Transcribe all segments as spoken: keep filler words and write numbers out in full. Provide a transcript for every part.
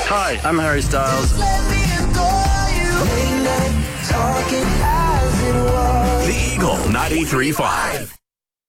Hi, I'm Harry Styles. The Eagle ninety-three point five.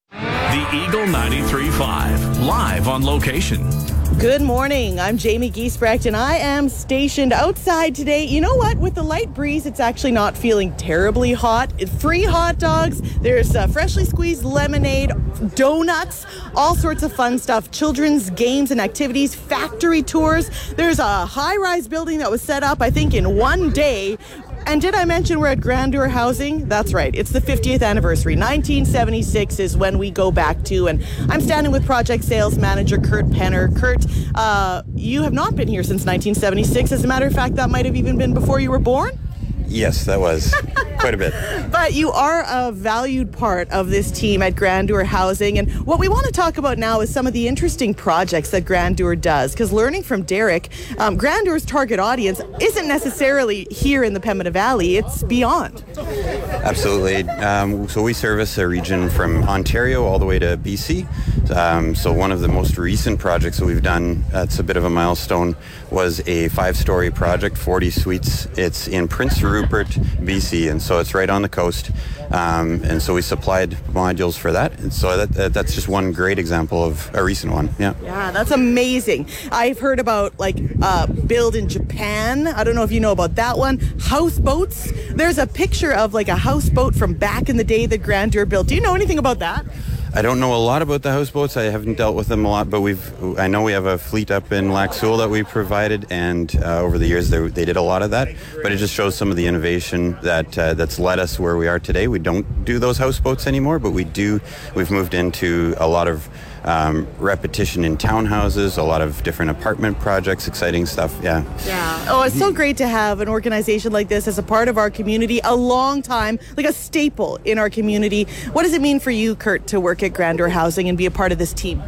The Eagle ninety-three point five, live on location. Good morning. I'm Jamie Giesbrecht, and I am stationed outside today. You know what? With the light breeze, it's actually not feeling terribly hot. Free hot dogs. There's uh, freshly squeezed lemonade, donuts, all sorts of fun stuff. Children's games and activities, factory tours. There's a high-rise building that was set up, I think, in one day. And did I mention we're at Grandeur Housing? That's right. It's the fiftieth anniversary. nineteen seventy-six is when we go back to. And I'm standing with project sales manager Kurt Penner. Kurt, uh, you have not been here since nineteen seventy-six. As a matter of fact, that might have even been before you were born. Yes, that was quite a bit. But you are a valued part of this team at Grandeur Housing. And what we want to talk about now is some of the interesting projects that Grandeur does. Because learning from Derek, um, Grandeur's target audience isn't necessarily here in the Pembina Valley. It's beyond. Absolutely. Um, so we service a region from Ontario all the way to B C. Um, so one of the most recent projects that we've done, that's a bit of a milestone, was a five-story project, forty suites. It's in Prince Rupert, B C, and so it's right on the coast. Um, and so we supplied modules for that. And so that, that that's just one great example of a recent one. Yeah. Yeah, that's amazing. I've heard about like uh, build in Japan. I don't know if you know about that one. Houseboats. There's a picture of like a houseboat from back in the day that Grandeur built. Do you know anything about that? I don't know a lot about the houseboats. I haven't dealt with them a lot, but we've. I know we have a fleet up in Lac Seul that we provided, and uh, over the years they, they did a lot of that. But it just shows some of the innovation that uh, that's led us where we are today. We don't do those houseboats anymore, but we do. We've moved into a lot of um, repetition in townhouses, a lot of different apartment projects, exciting stuff. Yeah. Yeah. Oh, it's so great to have an organization like this as a part of our community, a long time, like a staple in our community. What does it mean for you, Kurt, to work at Grandeur Housing and be a part of this team?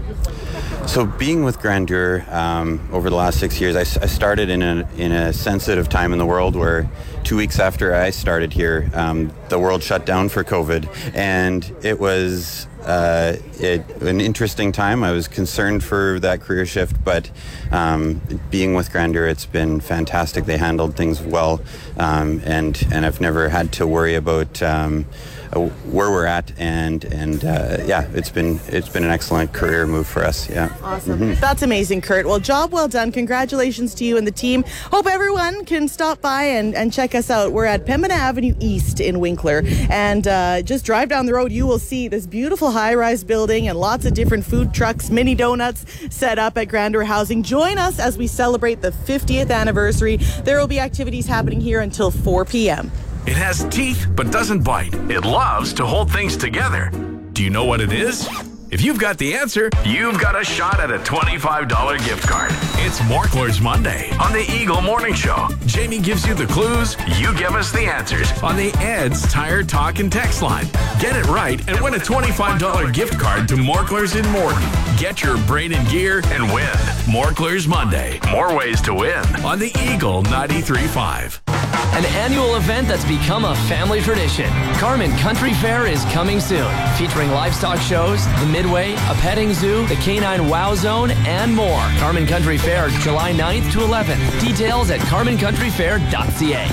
So being with Grandeur um, over the last six years, I, I started in a in a sensitive time in the world where two weeks after I started here, um, the world shut down for COVID, and it was uh, it, an interesting time. I was concerned for that career shift, but um, being with Grandeur, it's been fantastic. They handled things well, um, and and I've never had to worry about Um, Uh, where we're at, and and uh, yeah, it's been it's been an excellent career move for us. Yeah, awesome. Mm-hmm. That's amazing, Kurt. Well, job well done. Congratulations to you and the team. Hope everyone can stop by and, and check us out. We're at Pembina Avenue East in Winkler, and uh, just drive down the road. You will see this beautiful high-rise building and lots of different food trucks, mini donuts set up at Grandeur Housing. Join us as we celebrate the fiftieth anniversary. There will be activities happening here until four p.m. It has teeth but doesn't bite. It loves to hold things together. Do you know what it is? If you've got the answer, you've got a shot at a twenty-five dollars gift card. It's Morkler's Monday on the Eagle Morning Show. Jamie gives you the clues, you give us the answers on the Ed's Tire Talk and Text line. Get it right and win a twenty-five dollars gift card to Morkler's in Morton. Get your brain in gear and win. Morkler's Monday. More ways to win on the Eagle ninety-three point five. An annual event that's become a family tradition. Carman Country Fair is coming soon, featuring livestock shows, the Midway, a petting zoo, the Canine Wow Zone, and more. Carman Country Fair, July ninth to eleventh. Details at carman country fair dot c a.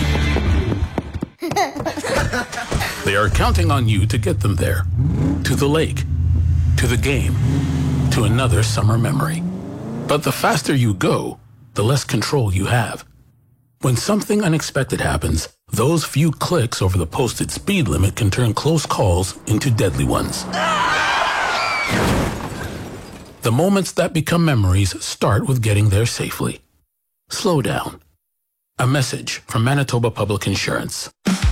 They are counting on you to get them there. To the lake, to the game, to another summer memory. But the faster you go, the less control you have. When something unexpected happens, those few clicks over the posted speed limit can turn close calls into deadly ones. The moments that become memories start with getting there safely. Slow down. A message from Manitoba Public Insurance.